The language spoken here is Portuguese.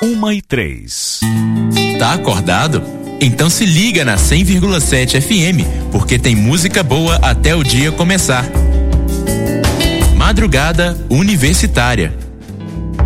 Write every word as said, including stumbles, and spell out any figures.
uma e três. Tá acordado? Então se liga na cem vírgula sete F M, porque tem música boa até o dia começar. Madrugada Universitária.